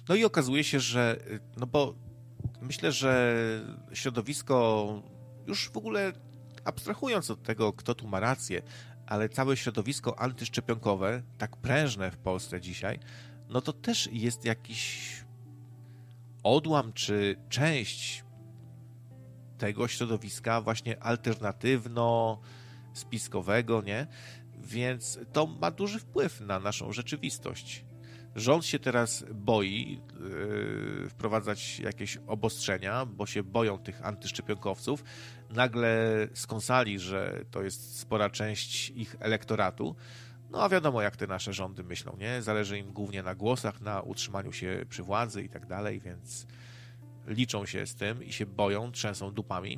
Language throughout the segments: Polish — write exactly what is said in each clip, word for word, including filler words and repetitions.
No i okazuje się, że, no bo myślę, że środowisko, już w ogóle abstrahując od tego, kto tu ma rację, ale całe środowisko antyszczepionkowe, tak prężne w Polsce dzisiaj, no to też jest jakiś odłam czy część tego środowiska właśnie alternatywno-spiskowego, nie? Więc to ma duży wpływ na naszą rzeczywistość. Rząd się teraz boi yy, wprowadzać jakieś obostrzenia, bo się boją tych antyszczepionkowców. Nagle skąsali, że to jest spora część ich elektoratu. No a wiadomo, jak te nasze rządy myślą, nie? Zależy im głównie na głosach, na utrzymaniu się przy władzy i tak dalej, więc liczą się z tym i się boją, trzęsą dupami.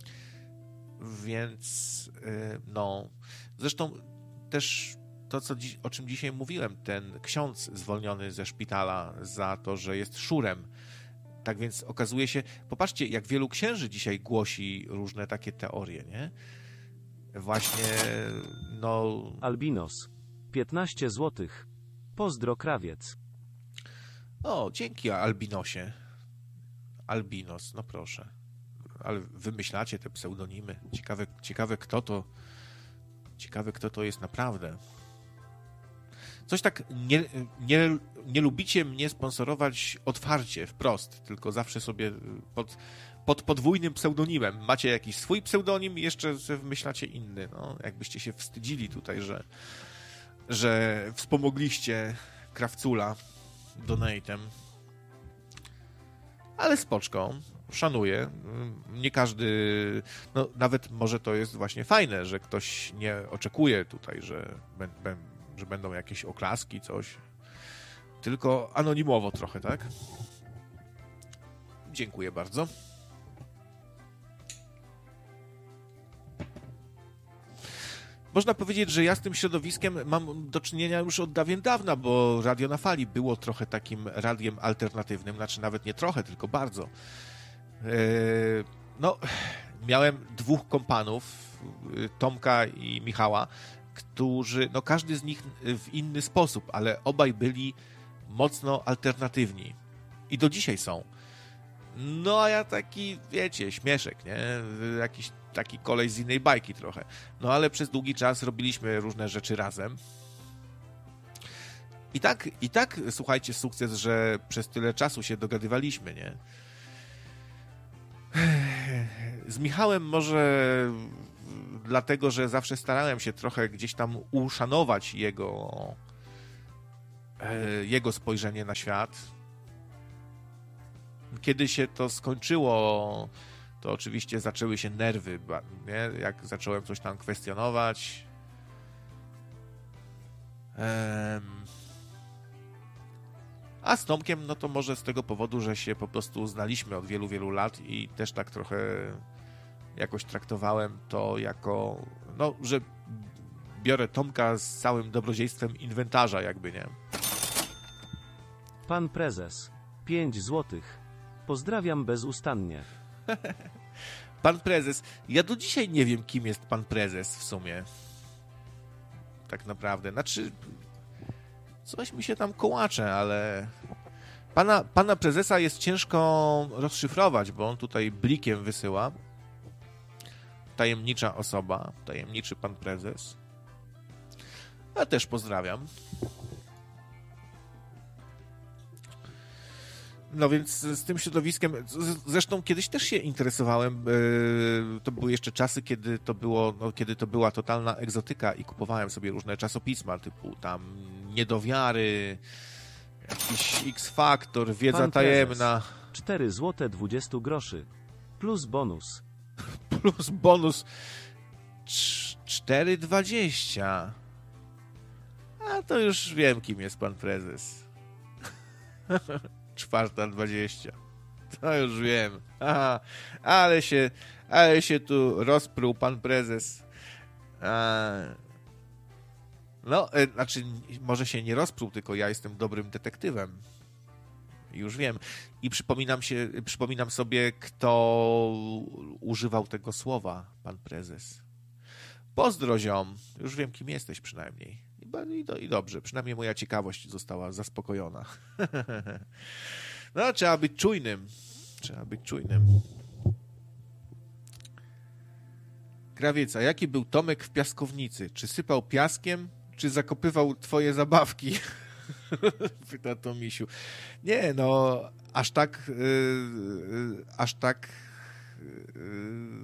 Więc yy, no... Zresztą też to, co dziś, o czym dzisiaj mówiłem, ten ksiądz zwolniony ze szpitala za to, że jest szurem. Tak więc okazuje się, popatrzcie, jak wielu księży dzisiaj głosi różne takie teorie, nie? Właśnie, no... Albinos. piętnaście złotych. Pozdro, krawiec. O, dzięki, Albinosie. Albinos, no proszę. Ale wymyślacie te pseudonimy. Ciekawe, ciekawe kto to... Ciekawe, kto to jest naprawdę. Coś tak nie, nie, nie lubicie mnie sponsorować otwarcie, wprost, tylko zawsze sobie pod, pod podwójnym pseudonimem. Macie jakiś swój pseudonim i jeszcze wymyślacie inny. No, jakbyście się wstydzili tutaj, że, że wspomogliście Krawcula donatem. Ale spoczko, szanuję. Nie każdy, no nawet może to jest właśnie fajne, że ktoś nie oczekuje tutaj, że, ben, ben, że będą jakieś oklaski, coś. Tylko anonimowo trochę, tak? Dziękuję bardzo. Można powiedzieć, że ja z tym środowiskiem mam do czynienia już od dawien dawna, bo Radio na Fali było trochę takim radiem alternatywnym, znaczy nawet nie trochę, tylko bardzo. No, miałem dwóch kompanów, Tomka i Michała, którzy, no każdy z nich w inny sposób, ale obaj byli mocno alternatywni. I do dzisiaj są. No a ja taki, wiecie, śmieszek, nie? Jakiś taki kolej z innej bajki trochę. No ale przez długi czas robiliśmy różne rzeczy razem. I tak, i tak, słuchajcie, sukces, że przez tyle czasu się dogadywaliśmy, nie? Z Michałem może dlatego, że zawsze starałem się trochę gdzieś tam uszanować jego jego spojrzenie na świat. Kiedy się to skończyło, to oczywiście zaczęły się nerwy, nie? Jak zacząłem coś tam kwestionować. A z Tomkiem, no to może z tego powodu, że się po prostu znaliśmy od wielu, wielu lat i też tak trochę jakoś traktowałem to jako, no, że biorę Tomka z całym dobrodziejstwem inwentarza jakby, nie? Pan prezes. pięć złotych. Pozdrawiam bezustannie. Pan prezes. Ja do dzisiaj nie wiem, kim jest pan prezes w sumie. Tak naprawdę. Znaczy, coś mi się tam kołacze, ale pana, pana prezesa jest ciężko rozszyfrować, bo on tutaj blikiem wysyła. Tajemnicza osoba, tajemniczy pan prezes. Ja też pozdrawiam. No więc z tym środowiskiem, zresztą kiedyś też się interesowałem, to były jeszcze czasy, kiedy to było, no, kiedy to była totalna egzotyka i kupowałem sobie różne czasopisma typu tam Niedowiary, jakiś X-Factor, Wiedza Pan tajemna. cztery złote dwadzieścia groszy. Plus bonus. Plus bonus cztery dwadzieścia. A to już wiem, kim jest pan prezes. Czwarta dwadzieścia. To już wiem. Aha, ale się, ale się tu rozpruł pan prezes. A, no, e, znaczy, może się nie rozpruł, tylko ja jestem dobrym detektywem. Już wiem. I przypominam się, przypominam sobie, kto używał tego słowa, pan prezes. Pozdro, ziom. Już wiem, kim jesteś przynajmniej. I, do, I dobrze, przynajmniej moja ciekawość została zaspokojona. No, trzeba być czujnym. Trzeba być czujnym. Krawiec, a jaki był Tomek w piaskownicy? Czy sypał piaskiem, czy zakopywał twoje zabawki? Pyta Tomisiu. Nie, no, aż tak, yy, aż tak yy,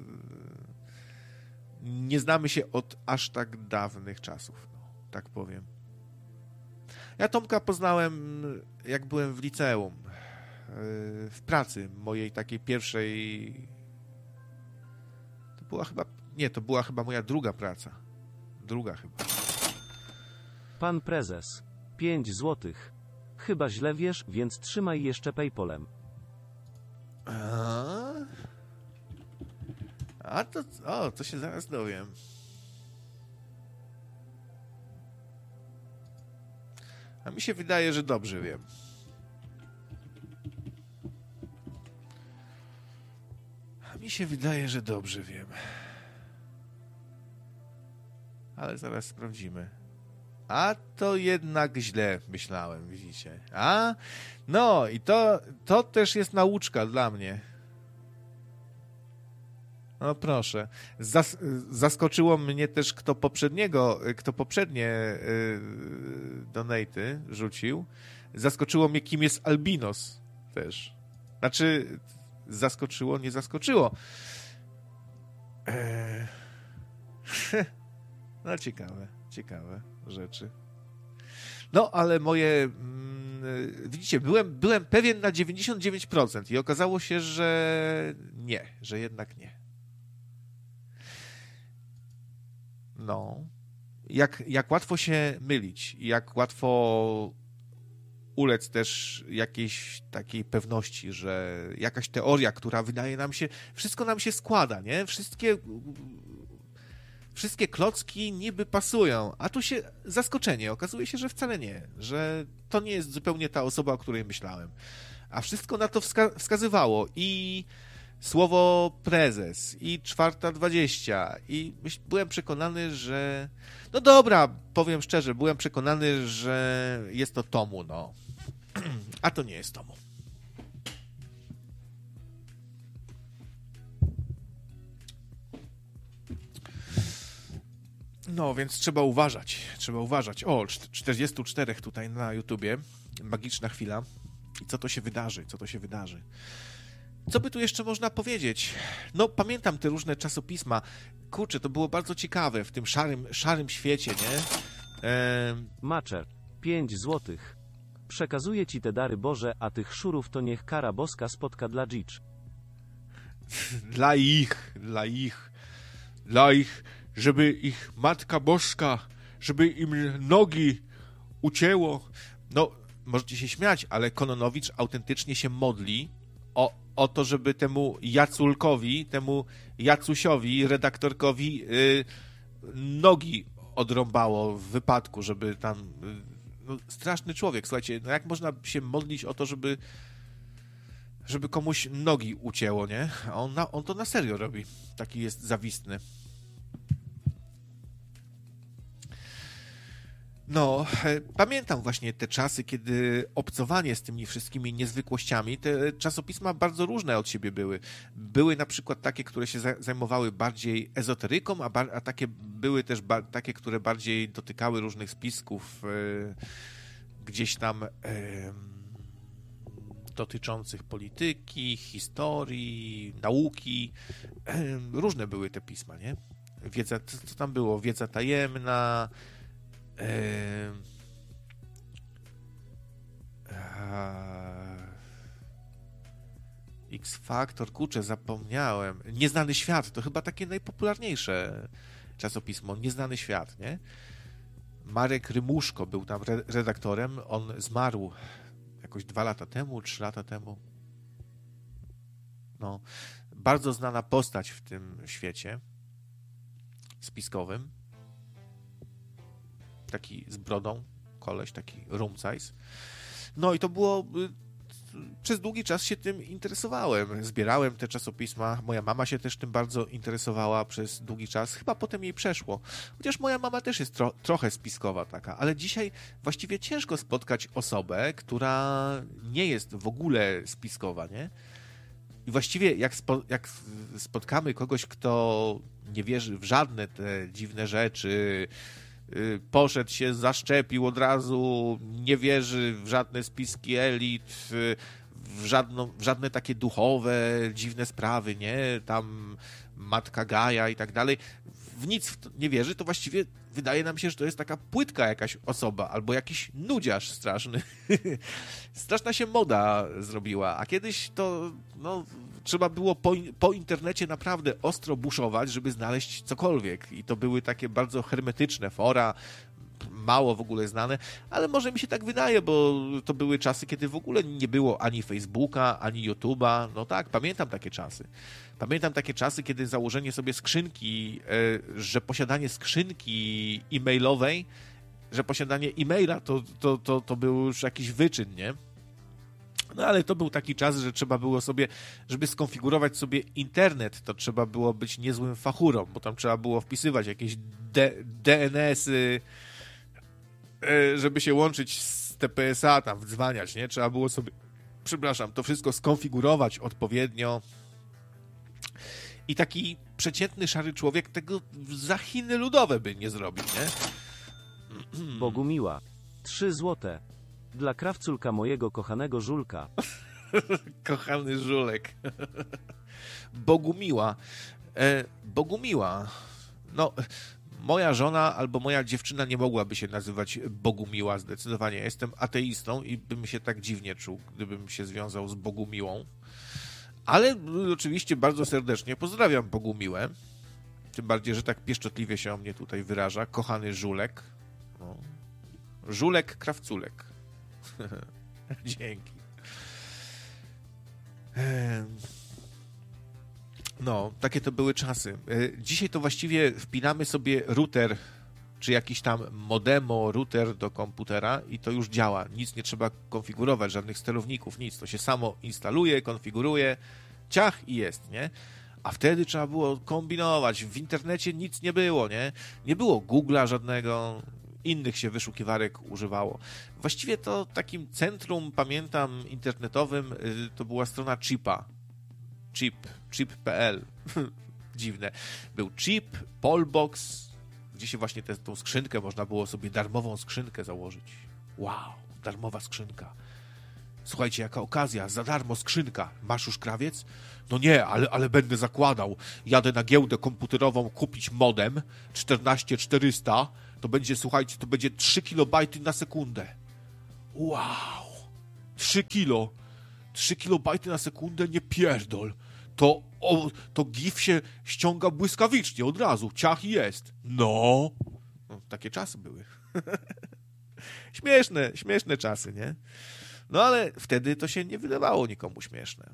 nie znamy się od aż tak dawnych czasów, no, tak powiem. Ja Tomka poznałem, jak byłem w liceum, yy, w pracy mojej takiej pierwszej. To była chyba, nie, to była chyba moja druga praca. Druga chyba. Pan prezes. Pięć złotych. Chyba źle wiesz, więc trzymaj jeszcze PayPalem. A, A to, o, to się zaraz dowiem. A mi się wydaje, że dobrze wiem. A mi się wydaje, że dobrze wiem. Ale zaraz sprawdzimy. A to jednak źle myślałem, widzicie. A? No i to, to też jest nauczka dla mnie. No proszę. Zas zaskoczyło mnie też, kto poprzedniego, kto poprzednie yy, donaty rzucił. Zaskoczyło mnie, kim jest Albinos też. Znaczy, zaskoczyło, nie zaskoczyło. Eee... No ciekawe, ciekawe rzeczy. No, ale moje... Mm, widzicie, byłem, byłem pewien na dziewięćdziesiąt dziewięć procent i okazało się, że nie, że jednak nie. No. Jak, jak łatwo się mylić, jak łatwo ulec też jakiejś takiej pewności, że jakaś teoria, która wydaje nam się... Wszystko nam się składa, nie? Wszystkie... Wszystkie klocki niby pasują, a tu się zaskoczenie. Okazuje się, że wcale nie, że to nie jest zupełnie ta osoba, o której myślałem. A wszystko na to wska- wskazywało i słowo prezes, i czwarta dwadzieścia, i myśl, byłem przekonany, że... No dobra, powiem szczerze, byłem przekonany, że jest to Tomu, no. A to nie jest Tomu. No, więc trzeba uważać, trzeba uważać. O, czterdzieści cztery tutaj na YouTubie, magiczna chwila. I co to się wydarzy, co to się wydarzy? Co by tu jeszcze można powiedzieć? No, pamiętam te różne czasopisma. Kurczę, to było bardzo ciekawe w tym szarym, szarym świecie, nie? Ehm... Maczer, pięć złotych. Przekazuję ci te dary Boże, a tych szurów to niech kara boska spotka dla dzicz. Dla ich, dla ich, dla ich... żeby ich Matka Boska, żeby im nogi ucięło. No, możecie się śmiać, ale Kononowicz autentycznie się modli o, o to, żeby temu Jaculkowi, temu Jacusiowi, redaktorkowi yy, nogi odrąbało w wypadku, żeby tam... Yy, no, straszny człowiek, słuchajcie, no jak można się modlić o to, żeby żeby komuś nogi ucięło, nie? A on, na, on to na serio robi. Taki jest zawistny. No, pamiętam właśnie te czasy, kiedy obcowanie z tymi wszystkimi niezwykłościami, te czasopisma bardzo różne od siebie były. Były na przykład takie, które się zajmowały bardziej ezoteryką, a, bar- a takie były też ba- takie, które bardziej dotykały różnych spisków e, gdzieś tam e, dotyczących polityki, historii, nauki. E, różne były te pisma, nie? Wiedza, co, co tam było? Wiedza tajemna, X-Factor, kurczę, zapomniałem. Nieznany świat, to chyba takie najpopularniejsze czasopismo. Nieznany świat, nie? Marek Rymuszko był tam redaktorem. On zmarł jakoś dwa lata temu, trzy lata temu. No, bardzo znana postać w tym świecie spiskowym. Taki z brodą, koleś, taki room size. No i to było przez długi czas się tym interesowałem. Zbierałem te czasopisma. Moja mama się też tym bardzo interesowała przez długi czas. Chyba potem jej przeszło. Chociaż moja mama też jest tro, trochę spiskowa taka. Ale dzisiaj właściwie ciężko spotkać osobę, która nie jest w ogóle spiskowa, nie? I właściwie jak, spo, jak spotkamy kogoś, kto nie wierzy w żadne te dziwne rzeczy, poszedł się, zaszczepił od razu, nie wierzy w żadne spiski elit, w, żadną, w żadne takie duchowe, dziwne sprawy, nie? Tam Matka Gaja i tak dalej. W nic nie wierzy, to właściwie wydaje nam się, że to jest taka płytka jakaś osoba, albo jakiś nudziarz straszny. Straszna się moda zrobiła, a kiedyś to no, trzeba było po, po internecie naprawdę ostro buszować, żeby znaleźć cokolwiek. I to były takie bardzo hermetyczne fora, mało w ogóle znane, ale może mi się tak wydaje, bo to były czasy, kiedy w ogóle nie było ani Facebooka, ani YouTube'a. No tak, pamiętam takie czasy. Pamiętam takie czasy, kiedy założenie sobie skrzynki, że posiadanie skrzynki e-mailowej, że posiadanie e-maila to, to, to, to był już jakiś wyczyn, nie? No ale to był taki czas, że trzeba było sobie, żeby skonfigurować sobie internet, to trzeba było być niezłym fachurą, bo tam trzeba było wpisywać jakieś D N S-y, żeby się łączyć z T P S A, tam wdzwaniać, nie? Trzeba było sobie, przepraszam, to wszystko skonfigurować odpowiednio. I taki przeciętny, szary człowiek tego za Chiny ludowe by nie zrobił, nie? Bogumiła. Trzy złote. Dla krawculka mojego kochanego żulka. Kochany żulek. Bogumiła. E, Bogumiła. No, moja żona albo moja dziewczyna nie mogłaby się nazywać Bogumiła zdecydowanie. Ja jestem ateistą i bym się tak dziwnie czuł, gdybym się związał z Bogumiłą. Ale oczywiście bardzo serdecznie pozdrawiam Bogumiłę. Tym bardziej, że tak pieszczotliwie się o mnie tutaj wyraża. Kochany żulek. No. Żulek Krawculek. Dzięki. No, takie to były czasy. Dzisiaj to właściwie wpinamy sobie router, czy jakiś tam modemo, router do komputera i to już działa. Nic nie trzeba konfigurować, żadnych sterowników, nic. To się samo instaluje, konfiguruje, ciach i jest, nie? A wtedy trzeba było kombinować. W internecie nic nie było, nie? Nie było Google'a żadnego, innych się wyszukiwarek używało. Właściwie to takim centrum, pamiętam, internetowym to była strona Chipa. Chip, chip kropka p l. Dziwne. Był Chip, Polbox, gdzie się właśnie tę tą skrzynkę można było sobie darmową skrzynkę założyć. Wow, darmowa skrzynka. Słuchajcie, jaka okazja, za darmo skrzynka. Masz już krawiec? No nie, ale, ale będę zakładał. Jadę na giełdę komputerową kupić modem czternaście czterysta. To będzie, słuchajcie, to będzie trzy kilobajty na sekundę. Wow! trzy kilo. trzy kilobajty na sekundę, nie pierdol. To, o, to GIF się ściąga błyskawicznie, od razu. Ciach i jest. No. no takie czasy były. Śmieszne, śmieszne czasy, nie? No ale wtedy to się nie wydawało nikomu śmieszne.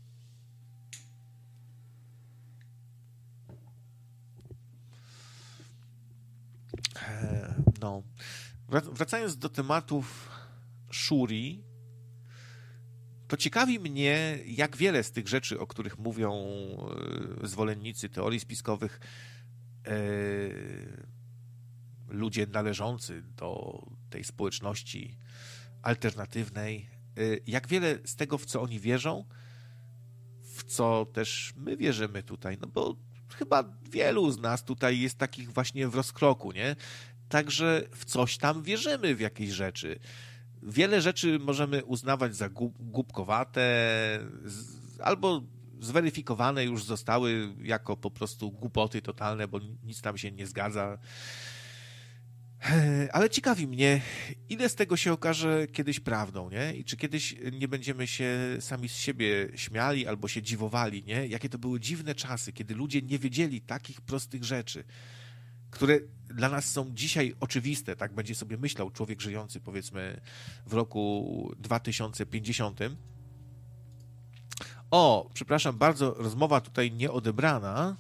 No. Wracając do tematów Shuri, to ciekawi mnie, jak wiele z tych rzeczy, o których mówią zwolennicy teorii spiskowych, ludzie należący do tej społeczności alternatywnej, jak wiele z tego, w co oni wierzą, w co też my wierzymy tutaj, no bo chyba wielu z nas tutaj jest takich właśnie w rozkroku, nie? Także w coś tam wierzymy, w jakieś rzeczy. Wiele rzeczy możemy uznawać za głupkowate, albo zweryfikowane już zostały jako po prostu głupoty totalne, bo nic tam się nie zgadza. Ale ciekawi mnie, ile z tego się okaże kiedyś prawdą, nie? I czy kiedyś nie będziemy się sami z siebie śmiali albo się dziwowali, nie? Jakie to były dziwne czasy, kiedy ludzie nie wiedzieli takich prostych rzeczy, które dla nas są dzisiaj oczywiste, tak będzie sobie myślał człowiek żyjący, powiedzmy, w roku dwa tysiące pięćdziesiątym. O, przepraszam bardzo, rozmowa tutaj nieodebrana,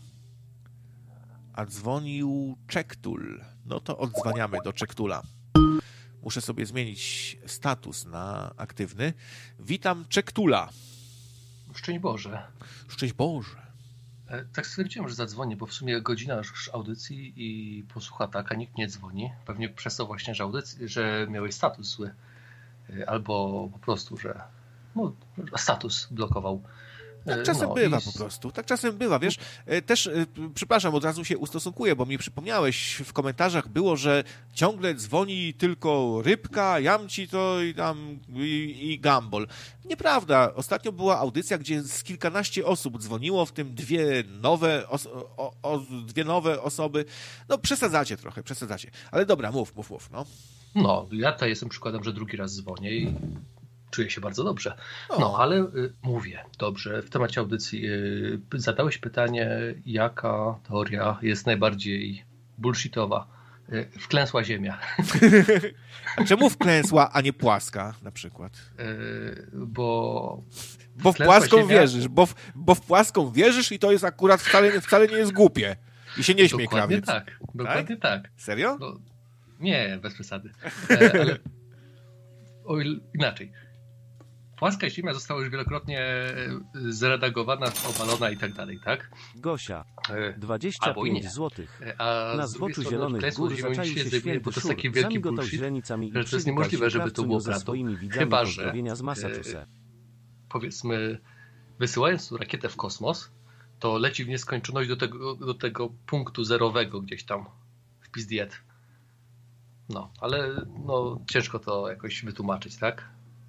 a dzwonił Czektul. No to odzwaniamy do Czektula. Muszę sobie zmienić status na aktywny. Witam Czektula. Szczęść Boże. Szczęść Boże. Tak stwierdziłem, że zadzwonię, bo w sumie godzina już audycji i posłucha tak, a nikt nie dzwoni. Pewnie przez to właśnie, że, audycji, że miałeś status zły. Albo po prostu, że no, status blokował. Tak czasem no, bywa i... po prostu. Tak czasem bywa, wiesz. Też, przepraszam, od razu się ustosunkuję, bo mi przypomniałeś, w komentarzach było, że ciągle dzwoni tylko Rybka, Jamci to i tam i, i Gumball. Nieprawda. Ostatnio była audycja, gdzie z kilkanaście osób dzwoniło, w tym dwie nowe, os o, o, dwie nowe osoby. No przesadzacie trochę, przesadzacie. Ale dobra, mów, mów, mów, no. No, ja tutaj jestem przykładem, że drugi raz dzwonię i czuję się bardzo dobrze. No, ale y, mówię, dobrze, w temacie audycji y, zadałeś pytanie, jaka teoria jest najbardziej bullshitowa. Y, wklęsła Ziemia. A czemu wklęsła, a nie płaska na przykład? Y, bo... Bo w płaską Ziemia... wierzysz, bo w, bo w płaską wierzysz i to jest akurat wcale, wcale nie jest głupie. I się nie śmiej, Dokładnie krawiec. tak, dokładnie tak. tak. Serio? No, nie, bez przesady. E, ale o, inaczej. Płaska Ziemia została już wielokrotnie zredagowana, obalona i tak dalej, tak? Gosia, dwadzieścia pięć złotych. Na zboczu zielonych gór zaczaił się święty bo to jest szur. taki wielki Zamigotał bullshit, źrenicami że to jest niemożliwe, żeby to było prawdą. Chyba, że z Massachusetts. Powiedzmy, wysyłając tu rakietę w kosmos, to leci w nieskończoność do tego, do tego punktu zerowego gdzieś tam w pizdiet. No, ale no, ciężko to jakoś wytłumaczyć, tak?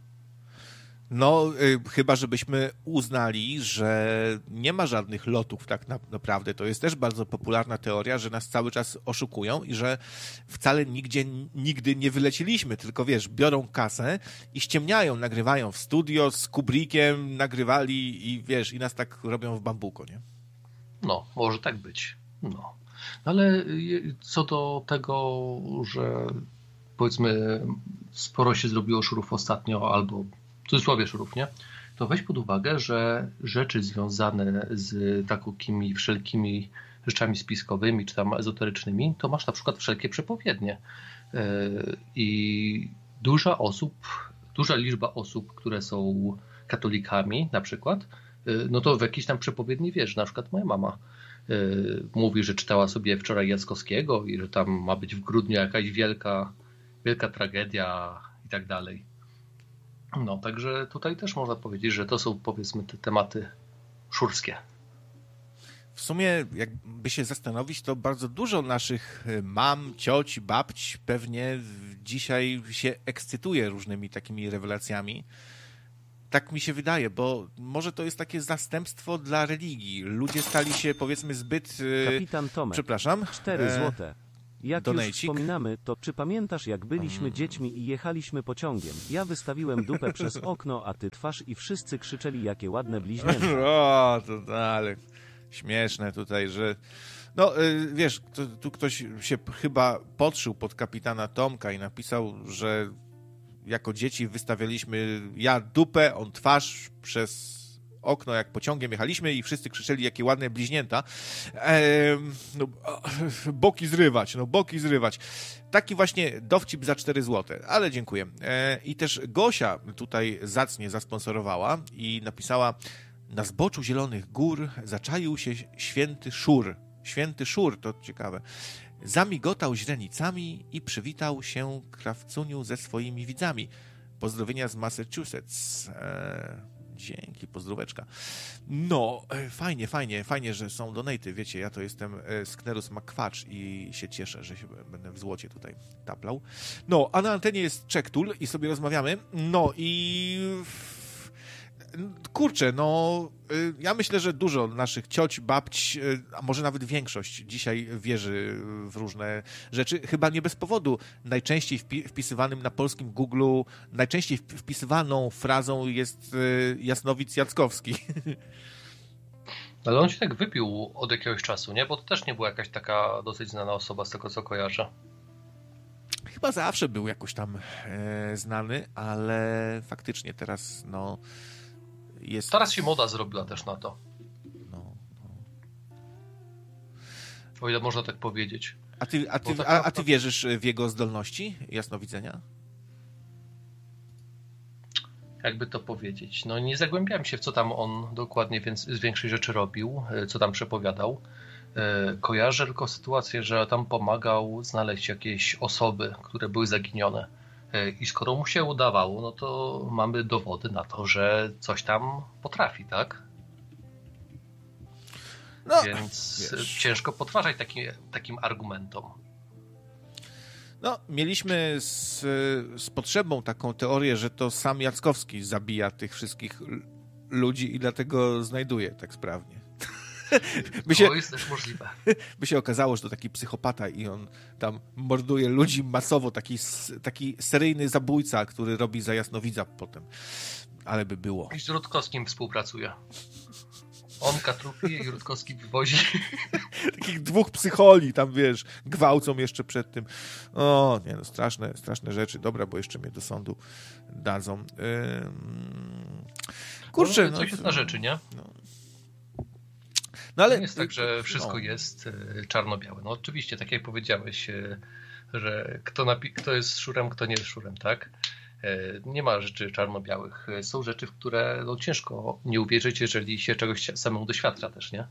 No, y, chyba żebyśmy uznali, że nie ma żadnych lotów tak na, naprawdę. To jest też bardzo popularna teoria, że nas cały czas oszukują i że wcale nigdzie, nigdy nie wyleciliśmy, tylko wiesz, biorą kasę i ściemniają, nagrywają w studio z Kubrickiem, nagrywali i wiesz, i nas tak robią w bambuko, nie? No, może tak być. No. Ale co do tego, że powiedzmy sporo się zrobiło szurów ostatnio, albo w cudzysłowie szurów, nie? To weź pod uwagę, że rzeczy związane z takimi wszelkimi rzeczami spiskowymi czy tam ezoterycznymi, to masz na przykład wszelkie przepowiednie. I duża osób, duża liczba osób, które są katolikami na przykład, no to w jakiś tam przepowiedni wierzy. Na przykład moja mama mówi, że czytała sobie wczoraj Jackowskiego i że tam ma być w grudniu jakaś wielka, wielka tragedia i tak dalej. No, także tutaj też można powiedzieć, że to są powiedzmy te tematy szurskie. W sumie, jakby się zastanowić, to bardzo dużo naszych mam, cioć, babć pewnie dzisiaj się ekscytuje różnymi takimi rewelacjami. Tak mi się wydaje, bo może to jest takie zastępstwo dla religii. Ludzie stali się, powiedzmy, zbyt... Kapitan Tomek, przepraszam. cztery złote. Jak Donejcik. Już wspominamy, to czy pamiętasz, jak byliśmy hmm. dziećmi i jechaliśmy pociągiem? Ja wystawiłem dupę przez okno, a ty twarz i wszyscy krzyczeli, jakie ładne bliźnięta. O, to ale śmieszne tutaj, że... No, wiesz, tu, tu ktoś się chyba podszył pod kapitana Tomka i napisał, że jako dzieci wystawialiśmy ja dupę, on twarz przez okno, jak pociągiem jechaliśmy i wszyscy krzyczeli, jakie ładne bliźnięta. Ehm, no, boki zrywać, no boki zrywać. Taki właśnie dowcip za cztery złote, ale dziękuję. E, I też Gosia tutaj zacnie zasponsorowała i napisała: na zboczu zielonych gór zaczaił się święty szur. Święty szur, to ciekawe. Zamigotał źrenicami i przywitał się krawcuniu ze swoimi widzami. Pozdrowienia z Massachusetts. E, Dzięki, pozdróweczka. No, fajnie, fajnie, fajnie, że są donaty, wiecie, ja to jestem Sknerus Makwacz i się cieszę, że się będę w złocie tutaj taplał. No, a na antenie jest Czektul i sobie rozmawiamy, no i... Kurczę, no ja myślę, że dużo naszych cioć, babć, a może nawet większość dzisiaj wierzy w różne rzeczy. Chyba nie bez powodu najczęściej wpisywanym na polskim Google'u, najczęściej wpisywaną frazą jest Jasnowic Jackowski. Ale on się tak wypił od jakiegoś czasu, nie? Bo to też nie była jakaś taka dosyć znana osoba z tego, co kojarzę. Chyba zawsze był jakoś tam e, znany, ale faktycznie teraz, no... Jest... Teraz się moda zrobiła też na to. No, no. O ile można tak powiedzieć. A ty, a, ty, a, a ty wierzysz w jego zdolności jasnowidzenia? jakby to powiedzieć, no nie zagłębiałem się w co tam on dokładnie więc z większej rzeczy robił, co tam przepowiadał. Kojarzę tylko sytuację, że tam pomagał znaleźć jakieś osoby, które były zaginione. I skoro mu się udawało, no to mamy dowody na to, że coś tam potrafi, tak? No, więc wiesz, ciężko podważać taki, takim argumentom. No, mieliśmy z, z potrzebą taką teorię, że to sam Jackowski zabija tych wszystkich ludzi i dlatego znajduje tak sprawnie. By się, to jest też możliwe. By się okazało, że to taki psychopata i on tam morduje ludzi masowo, taki, taki seryjny zabójca, który robi za jasnowidza potem. Ale by było. I z Rutkowskim współpracuje. On katrupie i Rutkowski wywozi. Takich dwóch psycholi tam, wiesz, gwałcą jeszcze przed tym. O, nie no, straszne, straszne rzeczy. Dobra, bo jeszcze mnie do sądu dadzą. Ym... Kurczę, no. Coś jest na rzeczy, nie? No. No ale... Nie jest tak, że wszystko no. jest czarno-białe. No oczywiście, tak jak powiedziałeś, że kto, napi- kto jest szurem, kto nie jest szurem, tak? Nie ma rzeczy czarno-białych. Są rzeczy, w które no, ciężko nie uwierzyć, jeżeli się czegoś samemu doświadcza też, nie?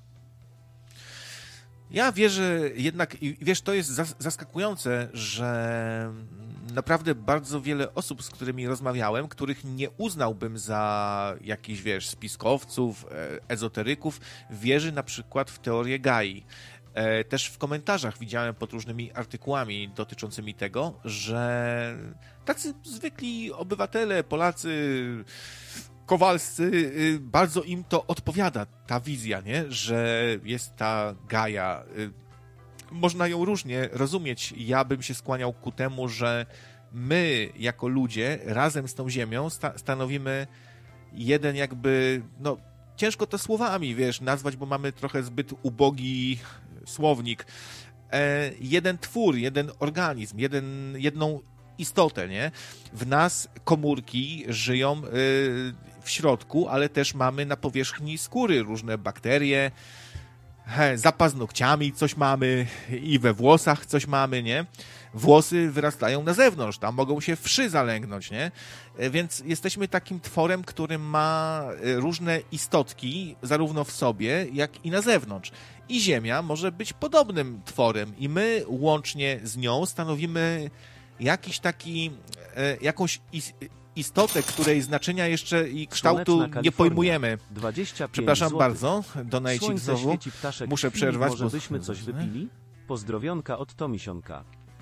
Ja wierzę jednak, i wiesz, to jest zaskakujące, że naprawdę bardzo wiele osób, z którymi rozmawiałem, których nie uznałbym za jakichś, wiesz, spiskowców, ezoteryków, wierzy na przykład w teorię Gai. Też w komentarzach widziałem pod różnymi artykułami dotyczącymi tego, że tacy zwykli obywatele, Polacy, kowalscy, bardzo im to odpowiada, ta wizja, nie? Że jest ta Gaja. Można ją różnie rozumieć. Ja bym się skłaniał ku temu, że my jako ludzie razem z tą Ziemią sta- stanowimy jeden jakby, no ciężko to słowami, wiesz, nazwać, bo mamy trochę zbyt ubogi słownik. E, jeden twór, jeden organizm, jeden, jedną istotę, nie? W nas komórki żyją y, w środku, ale też mamy na powierzchni skóry różne bakterie, he, za paznokciami coś mamy i we włosach coś mamy, nie? Włosy wyrastają na zewnątrz, tam mogą się wszy zalęgnąć, nie? Więc jesteśmy takim tworem, który ma różne istotki, zarówno w sobie, jak i na zewnątrz. I Ziemia może być podobnym tworem i my łącznie z nią stanowimy jakiś taki, jakąś istotę, której znaczenia jeszcze i kształtu nie pojmujemy. Przepraszam złotych. Bardzo, donajcik znowu. Świeci, ptaszek Muszę chwili, przerwać. Może bo... byśmy coś wypili? Pozdrowionka od Tomisionka.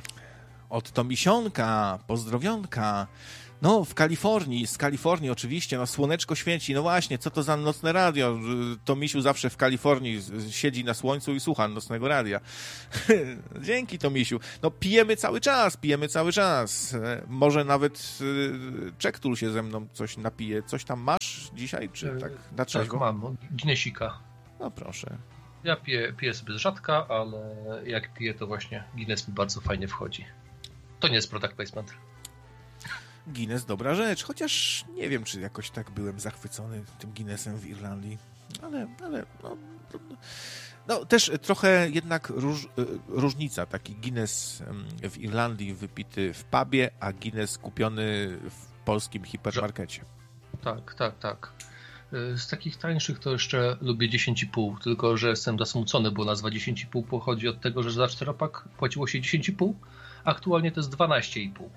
Od Tomisionka, pozdrowionka. No, w Kalifornii, z Kalifornii oczywiście, no słoneczko świeci, no właśnie, co to za nocne radio? Tomisiu zawsze w Kalifornii siedzi na słońcu i słucha nocnego radia. Dzięki, Tomisiu. No pijemy cały czas, pijemy cały czas. Może nawet Czektul się ze mną coś napije. Coś tam masz dzisiaj, czy tak? Dlaczego? Tak, mam, Guinnessika. No proszę. Ja piję, piję sobie z rzadka, ale jak piję, to właśnie Guinness mi bardzo fajnie wchodzi. To nie jest product placement. Guinness dobra rzecz, chociaż nie wiem, czy jakoś tak byłem zachwycony tym Guinnessem w Irlandii, ale, ale no, no też trochę jednak róż, różnica, taki Guinness w Irlandii wypity w pubie, a Guinness kupiony w polskim hipermarkecie. Tak, tak, tak. Z takich tańszych to jeszcze lubię dziesięć i pół, tylko że jestem zasmucony, bo nazwa dziesięć i pół pochodzi od tego, że za czteropak płaciło się dziesięć i pół, aktualnie to jest dwanaście i pół.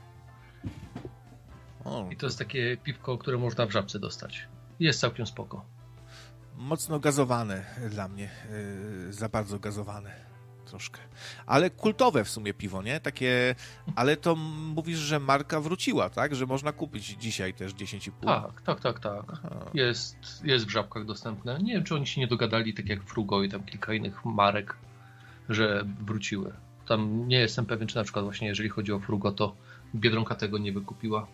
I to jest takie piwko, które można w Żabce dostać. Jest całkiem spoko. Mocno gazowane dla mnie. Yy, za bardzo gazowane. Troszkę. Ale kultowe w sumie piwo, nie? Takie, ale to mówisz, że marka wróciła, tak? Że można kupić dzisiaj też dziesięć i pół. Tak, tak, tak, tak. Jest, jest w Żabkach dostępne. Nie wiem, czy oni się nie dogadali, tak jak Frugo i tam kilka innych marek, że wróciły. Tam nie jestem pewien, czy na przykład właśnie jeżeli chodzi o Frugo, to Biedronka tego nie wykupiła.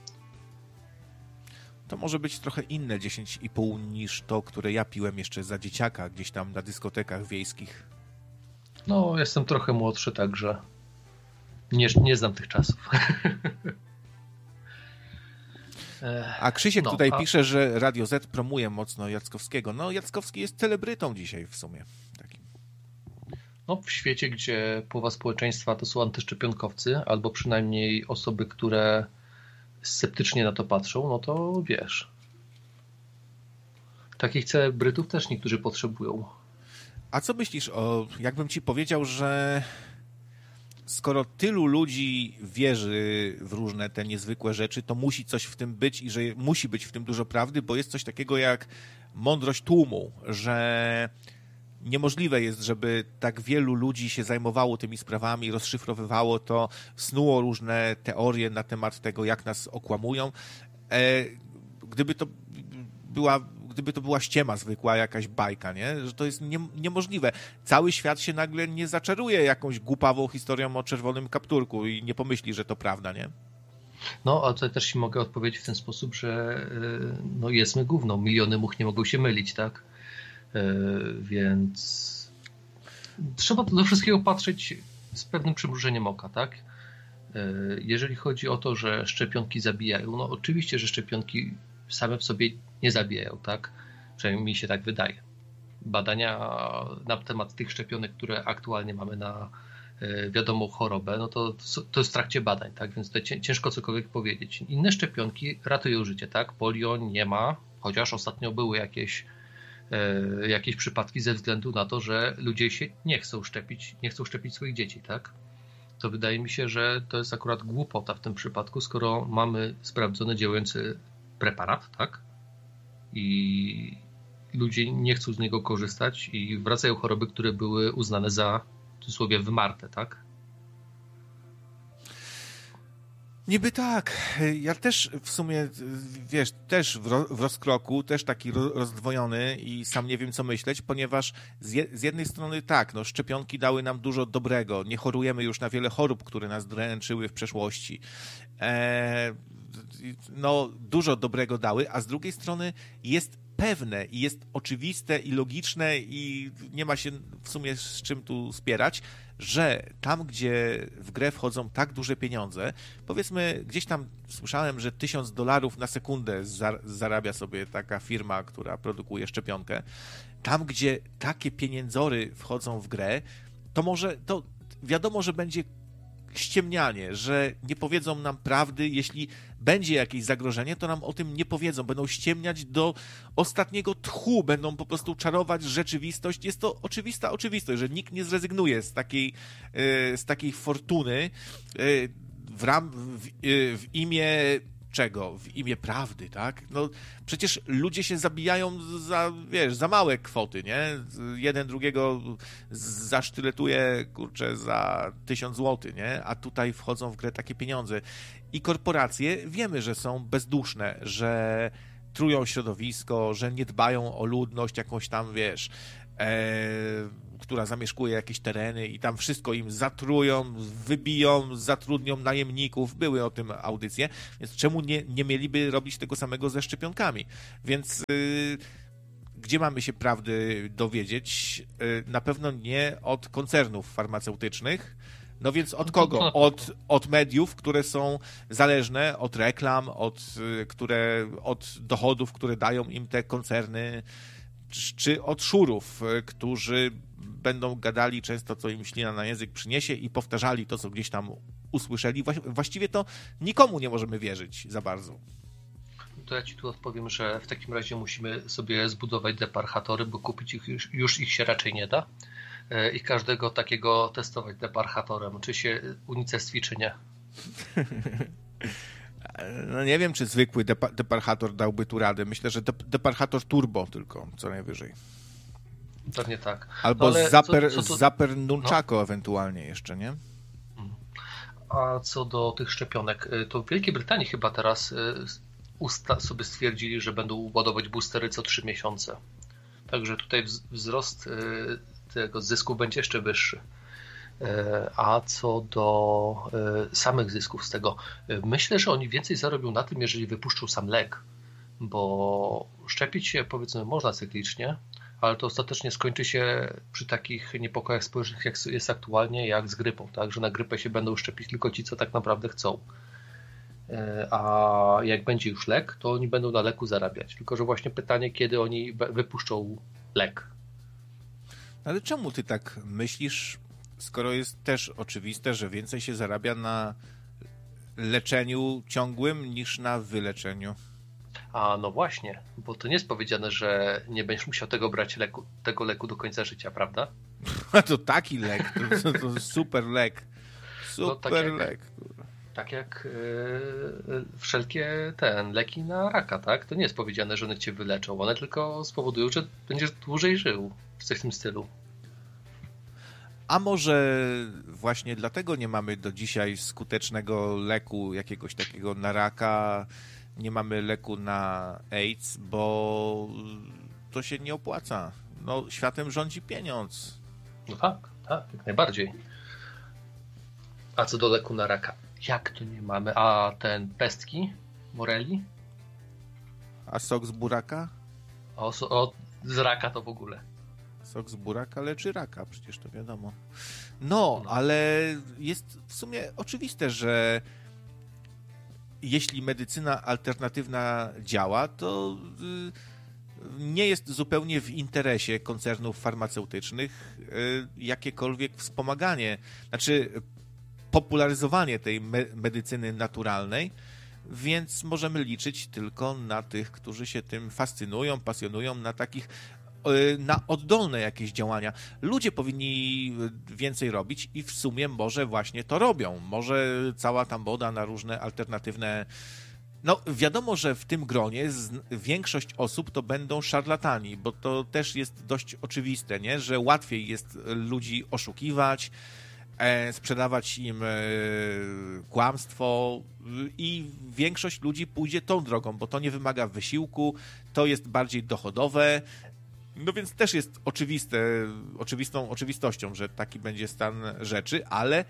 To może być trochę inne dziesięć i pół niż to, które ja piłem jeszcze za dzieciaka, gdzieś tam na dyskotekach wiejskich. No, jestem trochę młodszy, także nie, nie znam tych czasów. A Krzysiek no, tutaj a... pisze, że Radio Z promuje mocno Jackowskiego. No, Jackowski jest celebrytą dzisiaj w sumie. Takim. No, w świecie, gdzie połowa społeczeństwa to są antyszczepionkowcy, albo przynajmniej osoby, które sceptycznie na to patrzą, no to wiesz, Takich celebrytów też niektórzy potrzebują. A co myślisz o, jakbym ci powiedział, że skoro tylu ludzi wierzy w różne te niezwykłe rzeczy, to musi coś w tym być i że musi być w tym dużo prawdy, bo jest coś takiego jak mądrość tłumu, że niemożliwe jest, żeby tak wielu ludzi się zajmowało tymi sprawami, rozszyfrowywało to, snuło różne teorie na temat tego, jak nas okłamują. Gdyby to była, gdyby to była ściema zwykła, jakaś bajka, nie? Że to jest nie, niemożliwe. Cały świat się nagle nie zaczaruje jakąś głupawą historią o czerwonym kapturku i nie pomyśli, że to prawda, nie? No, a tutaj też ci mogę odpowiedzieć w ten sposób, że no jedzmy gówno, miliony much nie mogą się mylić, tak? Więc trzeba do wszystkiego patrzeć z pewnym przymrużeniem oka, tak? Jeżeli chodzi o to, że szczepionki zabijają, no oczywiście, że szczepionki same w sobie nie zabijają, tak? Przynajmniej mi się tak wydaje. Badania na temat tych szczepionek, które aktualnie mamy na wiadomą chorobę, no to, to jest w trakcie badań, tak? Więc tutaj ciężko cokolwiek powiedzieć. Inne szczepionki ratują życie, tak? Polio nie ma, chociaż ostatnio były jakieś jakieś przypadki ze względu na to, że ludzie się nie chcą szczepić, nie chcą szczepić swoich dzieci, tak? To wydaje mi się, że to jest akurat głupota w tym przypadku, skoro mamy sprawdzony, działający preparat, tak? I ludzie nie chcą z niego korzystać i wracają choroby, które były uznane za, w cudzysłowie, wymarte, tak? Niby tak. Ja też w sumie, wiesz, też w, ro, w rozkroku, też taki ro, rozdwojony i sam nie wiem, co myśleć, ponieważ z, je, z jednej strony tak, no, szczepionki dały nam dużo dobrego. Nie chorujemy już na wiele chorób, które nas dręczyły w przeszłości. E, no, dużo dobrego dały, a z drugiej strony jest pewne i jest oczywiste i logiczne i nie ma się w sumie z czym tu spierać, że tam, gdzie w grę wchodzą tak duże pieniądze, powiedzmy, gdzieś tam słyszałem, że tysiąc dolarów na sekundę zarabia sobie taka firma, która produkuje szczepionkę, tam, gdzie takie pieniędzory wchodzą w grę, to może, to wiadomo, że będzie ściemnianie, że nie powiedzą nam prawdy, jeśli będzie jakieś zagrożenie, to nam o tym nie powiedzą, będą ściemniać do ostatniego tchu, będą po prostu czarować rzeczywistość. Jest to oczywista oczywistość, że nikt nie zrezygnuje z takiej, z takiej fortuny w, ram, w, w imię czego? W imię prawdy, tak? No przecież ludzie się zabijają za, wiesz, za małe kwoty, nie? Jeden drugiego zasztyletuje, kurczę, za tysiąc złotych, nie? A tutaj wchodzą w grę takie pieniądze. I korporacje wiemy, że są bezduszne, że trują środowisko, że nie dbają o ludność jakąś tam, wiesz, e, która zamieszkuje jakieś tereny i tam wszystko im zatrują, wybiją, zatrudnią najemników. Były o tym audycje, więc czemu nie, nie mieliby robić tego samego ze szczepionkami? Więc yy, gdzie mamy się prawdy dowiedzieć? Yy, na pewno nie od koncernów farmaceutycznych. No więc od kogo? Od, od mediów, które są zależne od reklam, od, które, od dochodów, które dają im te koncerny, czy od szurów, którzy będą gadali często, co im ślina na język przyniesie i powtarzali to, co gdzieś tam usłyszeli. Właściwie to nikomu nie możemy wierzyć za bardzo. To ja ci tu odpowiem, że w takim razie musimy sobie zbudować deparchatory, bo kupić ich już, już ich się raczej nie da i każdego takiego testować deparchatorem, czy się unicestwi, czy nie. No nie wiem, czy zwykły depa- deparchator dałby tu radę. Myślę, że de- deparchator turbo tylko, co najwyżej. Pewnie tak. Albo no, zaper, co, co to... zaper nunchako no. ewentualnie jeszcze, nie? A co do tych szczepionek, to w Wielkiej Brytanii chyba teraz usta sobie stwierdzili, że będą ładować boostery co trzy miesiące. Także tutaj wzrost tego zysku będzie jeszcze wyższy. A co do samych zysków z tego, myślę, że oni więcej zarobią na tym, jeżeli wypuszczą sam lek, bo szczepić się, powiedzmy, można cyklicznie, ale to ostatecznie skończy się przy takich niepokojach społecznych, jak jest aktualnie, jak z grypą, tak? Że na grypę się będą szczepić tylko ci, co tak naprawdę chcą. A jak będzie już lek, to oni będą na leku zarabiać. Tylko że właśnie pytanie, kiedy oni wypuszczą lek. Ale czemu ty tak myślisz, skoro jest też oczywiste, że więcej się zarabia na leczeniu ciągłym niż na wyleczeniu? A no właśnie, bo to nie jest powiedziane, że nie będziesz musiał tego brać leku, tego leku do końca życia, prawda? To taki lek, to, to, to super lek. Super no, tak jak, lek. Tak jak yy, wszelkie ten leki na raka, tak? To nie jest powiedziane, że one cię wyleczą, one tylko spowodują, że będziesz dłużej żył, coś w tym stylu. A może właśnie dlatego nie mamy do dzisiaj skutecznego leku jakiegoś takiego na raka, nie mamy leku na AIDS, bo to się nie opłaca. No, światem rządzi pieniądz. No tak, tak, jak najbardziej. A co do leku na raka? Jak to nie mamy? A ten pestki? Moreli? A sok z buraka? O, so, o z raka to w ogóle. Sok z buraka leczy raka, przecież to wiadomo. No, no, ale jest w sumie oczywiste, że jeśli medycyna alternatywna działa, to nie jest zupełnie w interesie koncernów farmaceutycznych jakiekolwiek wspomaganie, znaczy popularyzowanie tej me- medycyny naturalnej, więc możemy liczyć tylko na tych, którzy się tym fascynują, pasjonują, na takich na oddolne jakieś działania. Ludzie powinni więcej robić i w sumie może właśnie to robią. Może cała ta moda na różne alternatywne... No wiadomo, że w tym gronie większość osób to będą szarlatani, bo to też jest dość oczywiste, nie? Że łatwiej jest ludzi oszukiwać, sprzedawać im kłamstwo i większość ludzi pójdzie tą drogą, bo to nie wymaga wysiłku, to jest bardziej dochodowe. No więc też jest oczywiste, oczywistą oczywistością, że taki będzie stan rzeczy, ale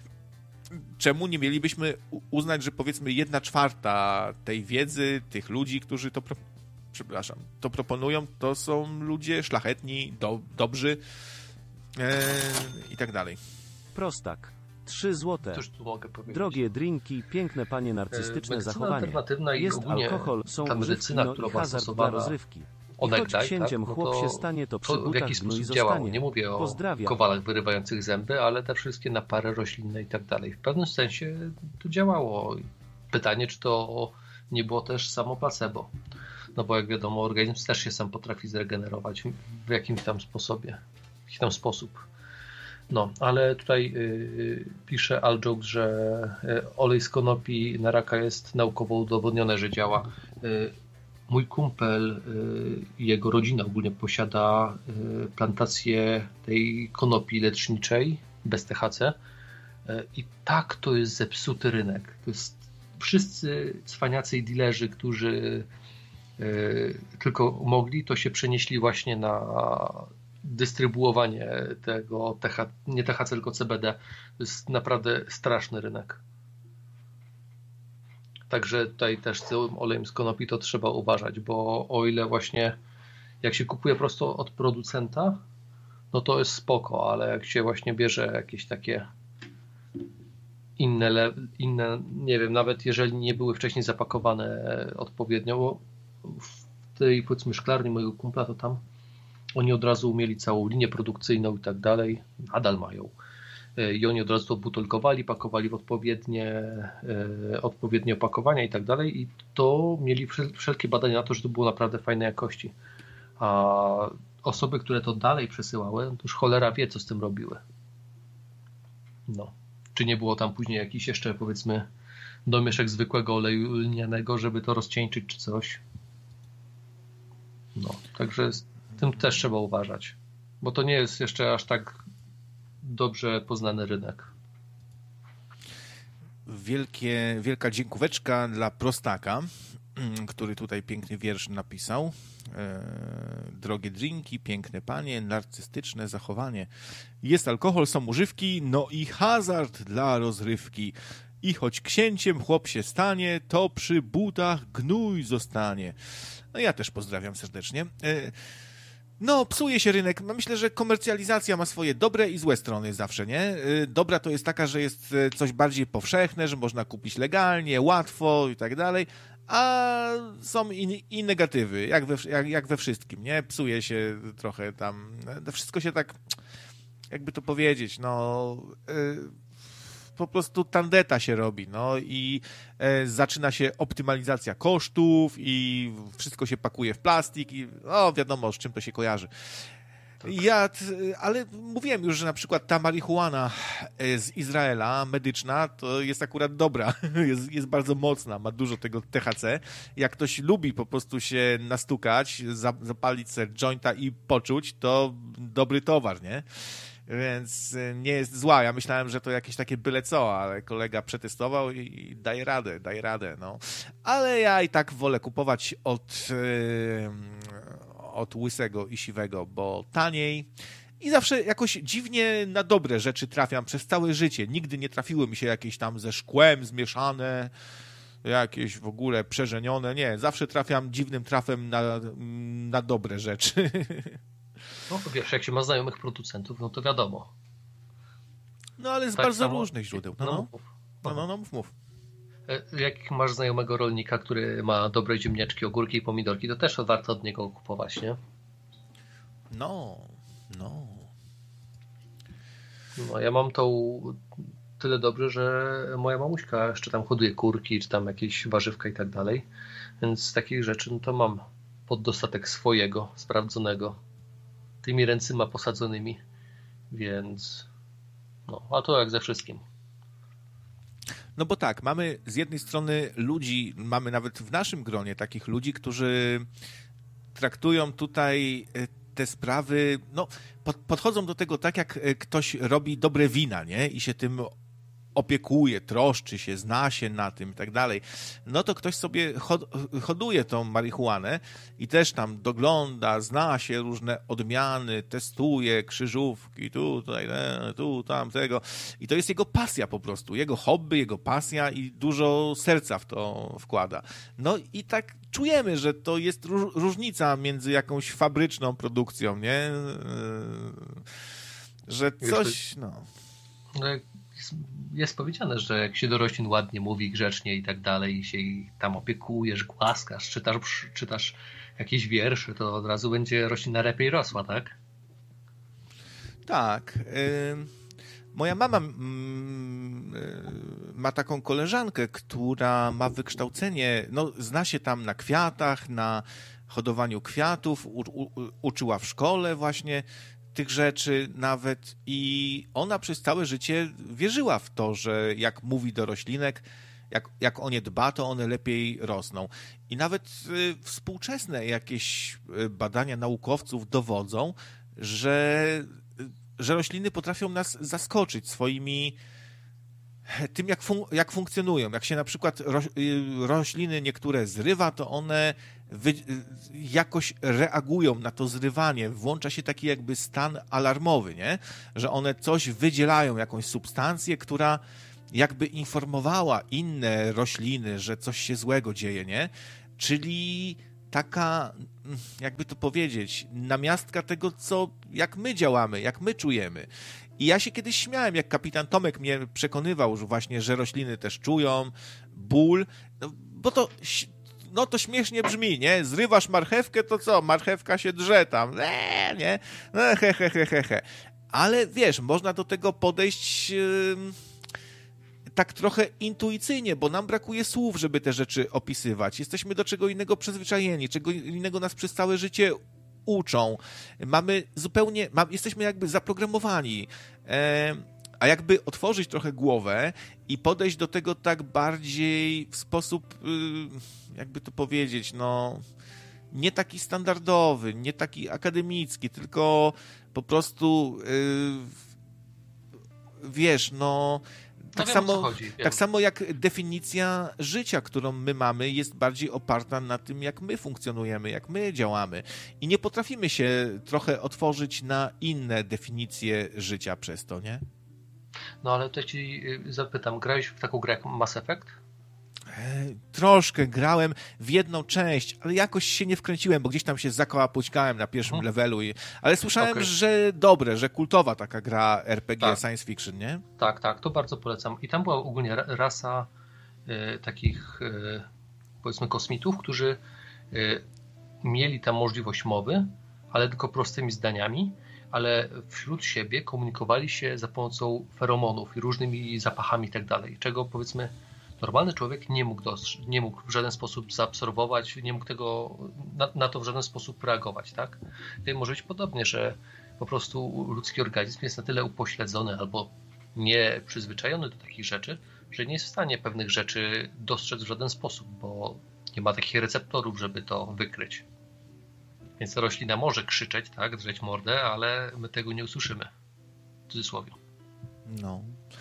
czemu nie mielibyśmy uznać, że powiedzmy jedna czwarta tej wiedzy, tych ludzi, którzy to, pro... przepraszam, to proponują, to są ludzie szlachetni, do, dobrzy e, i tak dalej. Prostak. Trzy złote. Cóż tu mogę powiedzieć? Drogie drinki, piękne panie narcystyczne medycyna zachowanie. alternatywna i Jest ogólnie alkohol, są ta medycyna, używki, no która i hazard dla stosowana rozrywki. I onegdaj, choć księciem tak? No chłop to, się stanie, to przy to w butach jakiś gnój sposób zostanie. działało. Nie mówię o Pozdrawiam. kowalach wyrywających zęby, ale te wszystkie napary roślinne i tak dalej. W pewnym sensie to działało. Pytanie, czy to nie było też samo placebo. No bo jak wiadomo, organizm też się sam potrafi zregenerować w jakimś tam sposobie. W jakiś tam sposób. No, ale tutaj yy, pisze Aljoke, że yy, olej z konopi na raka jest naukowo udowodnione, że działa. Yy, mój kumpel i yy, jego rodzina ogólnie posiada yy, plantację tej konopi leczniczej bez T H C yy, i tak to jest zepsuty rynek. To jest wszyscy cwaniacy i dealerzy, którzy yy, tylko mogli, to się przenieśli właśnie na dystrybuowanie tego T H, nie T H C, tylko C B D. To jest naprawdę straszny rynek. Także tutaj też z tym olejem z konopi to trzeba uważać, bo o ile właśnie jak się kupuje prosto od producenta, no to jest spoko, ale jak się właśnie bierze jakieś takie inne, inne nie wiem, nawet jeżeli nie były wcześniej zapakowane odpowiednio, bo w tej powiedzmy szklarni mojego kumpla to tam oni od razu mieli całą linię produkcyjną i tak dalej, nadal mają. I oni od razu to butelkowali, pakowali w odpowiednie, odpowiednie opakowania i tak dalej i to mieli wszelkie badania na to, że to było naprawdę fajnej jakości. A osoby, które to dalej przesyłały, to już cholera wie, co z tym robiły. No. Czy nie było tam później jakiś jeszcze, powiedzmy, domieszek zwykłego oleju lnianego, żeby to rozcieńczyć czy coś. No, także z tym też trzeba uważać, bo to nie jest jeszcze aż tak dobrze poznany rynek. Wielkie, wielka dziękóweczka dla Prostaka, który tutaj piękny wiersz napisał. Drogie drinki, piękne panie, narcystyczne zachowanie. Jest alkohol, są używki, no i hazard dla rozrywki. I choć księciem chłop się stanie, to przy butach gnój zostanie. No ja też pozdrawiam serdecznie. No, psuje się rynek. Myślę, że komercjalizacja ma swoje dobre i złe strony zawsze, nie? Dobra to jest taka, że jest coś bardziej powszechne, że można kupić legalnie, łatwo i tak dalej, a są i, i negatywy, jak we, jak, jak we wszystkim, nie? Psuje się trochę tam, wszystko się tak, jakby to powiedzieć, no... Yy, po prostu tandeta się robi, no i e, zaczyna się optymalizacja kosztów i wszystko się pakuje w plastik i no wiadomo, z czym to się kojarzy. Ja, ale mówiłem już, że na przykład ta marihuana z Izraela, medyczna, to jest akurat dobra, jest, jest bardzo mocna, ma dużo tego T H C. Jak ktoś lubi po prostu się nastukać, zapalić sobie jointa i poczuć, to dobry towar, nie? Więc nie jest zła. Ja myślałem, że to jakieś takie byle co, ale kolega przetestował i daje radę, daje radę, no. Ale ja i tak wolę kupować od... Yy, od łysego i siwego, bo taniej i zawsze jakoś dziwnie na dobre rzeczy trafiam przez całe życie. Nigdy nie trafiły mi się jakieś tam ze szkłem zmieszane, jakieś w ogóle przeżenione. Nie, zawsze trafiam dziwnym trafem na, na dobre rzeczy. No wiesz, jak się ma znajomych producentów, no to wiadomo. No ale z tak bardzo samo... różnych źródeł. No, no, no, mów. no, no, no mów, mów. Jak masz znajomego rolnika, który ma dobre ziemniaczki, ogórki i pomidorki, to też warto od niego kupować, nie? No, no. No, ja mam to tyle dobrze, że moja mamuśka jeszcze tam hoduje kurki, czy tam jakieś warzywka i tak dalej. Więc z takich rzeczy no to mam poddostatek swojego, sprawdzonego, tymi ręcyma posadzonymi, więc no, a to jak ze wszystkim. No bo tak, mamy z jednej strony ludzi, mamy nawet w naszym gronie takich ludzi, którzy traktują tutaj te sprawy, no pod, podchodzą do tego tak, jak ktoś robi dobre wina, nie? I się tym opiekuje, troszczy się, zna się na tym i tak dalej, no to ktoś sobie hoduje tą marihuanę i też tam dogląda, zna się różne odmiany, testuje krzyżówki, tu, tutaj, tu, tam, tego i to jest jego pasja po prostu, jego hobby, jego pasja i dużo serca w to wkłada. No i tak czujemy, że to jest różnica między jakąś fabryczną produkcją, nie? Że coś, no... Jest, jest powiedziane, że jak się do roślin ładnie mówi, grzecznie i tak dalej, i się tam opiekujesz, głaskasz, czytasz, czytasz jakieś wiersze, to od razu będzie roślina lepiej rosła, tak? Tak. Moja mama ma taką koleżankę, która ma wykształcenie, no zna się tam na kwiatach, na hodowaniu kwiatów, u, u, uczyła w szkole właśnie tych rzeczy nawet i ona przez całe życie wierzyła w to, że jak mówi do roślinek, jak, jak o nie dba, to one lepiej rosną. I nawet y, współczesne jakieś badania naukowców dowodzą, że, że rośliny potrafią nas zaskoczyć swoimi tym, jak, fun- jak funkcjonują. Jak się na przykład ro- rośliny niektóre zrywa, to one wy- jakoś reagują na to zrywanie. Włącza się taki jakby stan alarmowy, nie? Że one coś wydzielają, jakąś substancję, która jakby informowała inne rośliny, że coś się złego dzieje, nie? Czyli taka, jakby to powiedzieć, namiastka tego, co, jak my działamy, jak my czujemy. I ja się kiedyś śmiałem, jak kapitan Tomek mnie przekonywał, że właśnie, że rośliny też czują ból, no, bo to, no to śmiesznie brzmi, nie? Zrywasz marchewkę, to co? Marchewka się drze tam, eee, nie? No, he, he, he, he, he. Ale wiesz, można do tego podejść yy, tak trochę intuicyjnie, bo nam brakuje słów, żeby te rzeczy opisywać. Jesteśmy do czego innego przyzwyczajeni, czego innego nas przez całe życie uczą. Mamy zupełnie, ma, jesteśmy jakby zaprogramowani. E, a jakby otworzyć trochę głowę i podejść do tego tak bardziej w sposób, y, jakby to powiedzieć, no nie taki standardowy, nie taki akademicki, tylko po prostu y, wiesz, no tak, no samo, wiem, chodzi, tak samo jak definicja życia, którą my mamy, jest bardziej oparta na tym, jak my funkcjonujemy, jak my działamy. I nie potrafimy się trochę otworzyć na inne definicje życia przez to, nie? No ale to ci zapytam, grałeś w taką grę jak Mass Effect? Troszkę grałem w jedną część, ale jakoś się nie wkręciłem, bo gdzieś tam się zakołapućkałem na pierwszym hmm. levelu. I... Ale słyszałem, okay. że dobre, że kultowa taka gra R P G tak. Science Fiction, nie? Tak, tak, to bardzo polecam. I tam była ogólnie rasa y, takich y, powiedzmy kosmitów, którzy y, mieli tam możliwość mowy, ale tylko prostymi zdaniami, ale wśród siebie komunikowali się za pomocą feromonów i różnymi zapachami i tak dalej, czego powiedzmy normalny człowiek nie mógł, dostrzec, nie mógł w żaden sposób zaabsorbować, nie mógł tego, na, na to w żaden sposób reagować, tak? Tutaj może być podobnie, że po prostu ludzki organizm jest na tyle upośledzony albo nie przyzwyczajony do takich rzeczy, że nie jest w stanie pewnych rzeczy dostrzec w żaden sposób, bo nie ma takich receptorów, żeby to wykryć. Więc roślina może krzyczeć, tak, drzeć mordę, ale my tego nie usłyszymy. W cudzysłowie. No.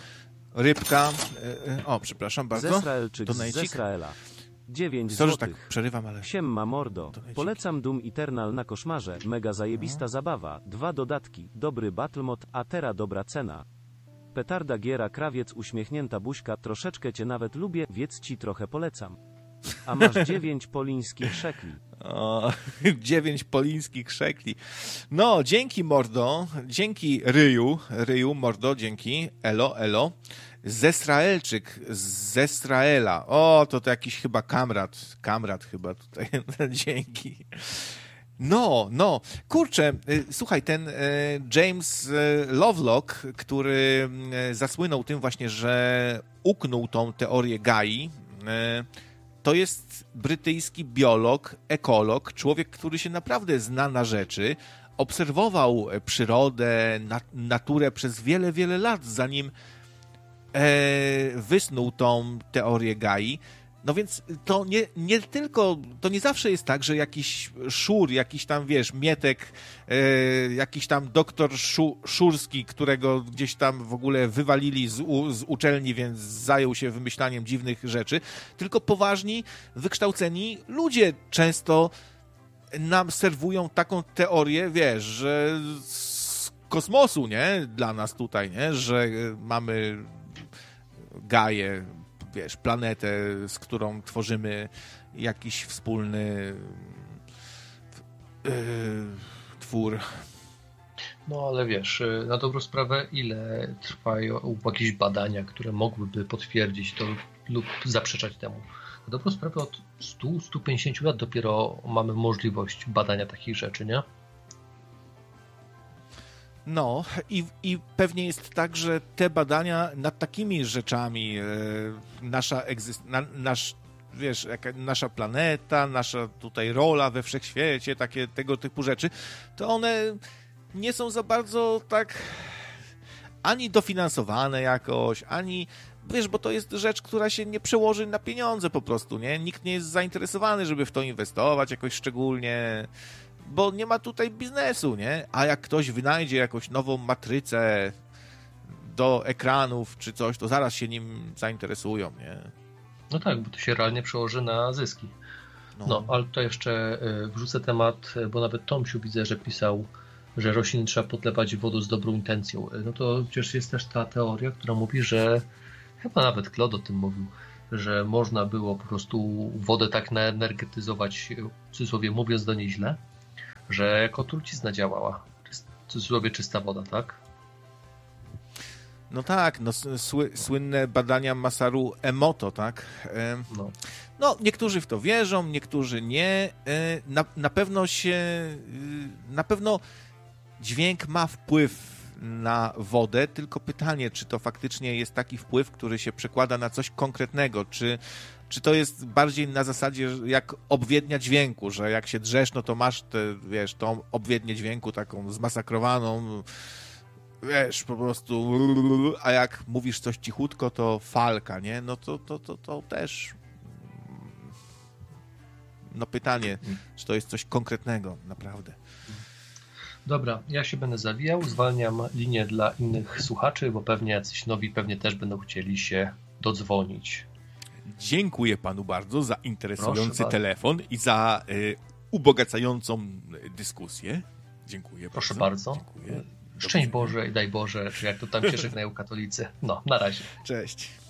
Rybka. O, przepraszam bardzo. Zesraelczyk z Zesraela. dziewięć Sorry, że złotych. tak przerywam, ale... Siemma mordo. Polecam Doom Eternal na koszmarze. Mega zajebista no. zabawa. Dwa dodatki. Dobry battlemod, a teraz dobra cena. Petarda giera, krawiec, uśmiechnięta buźka. Troszeczkę cię nawet lubię, więc ci trochę polecam. A masz dziewięć polińskich szekli. O, dziewięć polińskich szekli. No, dzięki mordo, dzięki ryju, ryju, mordo, dzięki, elo, elo. Zesraelczyk, z Zesraela. O, to to jakiś chyba kamrat, kamrat chyba tutaj, dzięki. No, no, kurczę, słuchaj, ten James Lovelock, który zasłynął tym właśnie, że uknął tą teorię Gai, to jest brytyjski biolog, ekolog, człowiek, który się naprawdę zna na rzeczy, obserwował przyrodę, nat- naturę przez wiele, wiele lat, zanim e, wysnuł tą teorię Gai. No więc to nie, nie tylko, to nie zawsze jest tak, że jakiś szur, jakiś tam, wiesz, Mietek, e, jakiś tam doktor szu, szurski, którego gdzieś tam w ogóle wywalili z, u, z uczelni, więc zajął się wymyślaniem dziwnych rzeczy, tylko poważni, wykształceni ludzie często nam serwują taką teorię, wiesz, że z kosmosu, nie? Dla nas tutaj, nie? Że mamy Gaję, wiesz, planetę, z którą tworzymy jakiś wspólny yy, twór. No ale wiesz, na dobrą sprawę, ile trwają jakieś badania, które mogłyby potwierdzić to lub zaprzeczać temu? Na dobrą sprawę od stu do stu pięćdziesięciu lat dopiero mamy możliwość badania takich rzeczy, nie? No i, i pewnie jest tak, że te badania nad takimi rzeczami, e, nasza egzyst, na, nasz, wiesz, jaka, nasza planeta, nasza tutaj rola we wszechświecie, takie tego typu rzeczy, to one nie są za bardzo tak ani dofinansowane jakoś, ani, wiesz, bo to jest rzecz, która się nie przełoży na pieniądze po prostu, nie? Nikt nie jest zainteresowany, żeby w to inwestować jakoś szczególnie, bo nie ma tutaj biznesu, nie? A jak ktoś wynajdzie jakąś nową matrycę do ekranów czy coś, to zaraz się nim zainteresują, nie? No tak, bo to się realnie przełoży na zyski. No, no ale to jeszcze wrzucę temat, bo nawet Tomsiu widzę, że pisał, że rośliny trzeba podlewać wodą z dobrą intencją. No to przecież jest też ta teoria, która mówi, że chyba nawet Claude o tym mówił, że można było po prostu wodę tak naenergetyzować, w cudzysłowie mówiąc do niej źle, że jako trucizna działała. W cudzysłowie czysta woda, tak? No tak, no sły, słynne badania Masaru Emoto, tak? E, no. no, niektórzy w to wierzą, niektórzy nie. E, na, na pewno się, na pewno dźwięk ma wpływ na wodę, tylko pytanie, czy to faktycznie jest taki wpływ, który się przekłada na coś konkretnego, czy, czy to jest bardziej na zasadzie jak obwiednia dźwięku, że jak się drzesz, no to masz tę, wiesz, tą obwiednię dźwięku taką zmasakrowaną, wiesz, po prostu, a jak mówisz coś cichutko, to falka, nie? No to, to, to, to też no pytanie, czy to jest coś konkretnego, naprawdę. Dobra, ja się będę zawijał, zwalniam linię dla innych słuchaczy, bo pewnie jacyś nowi pewnie też będą chcieli się dodzwonić. Dziękuję panu bardzo za interesujący Proszę telefon bardzo. I za y, ubogacającą dyskusję. Dziękuję Proszę bardzo. bardzo. Dziękuję. Szczęść Boże i daj Boże, czy jak to tam się żegnają katolicy. No, na razie. Cześć.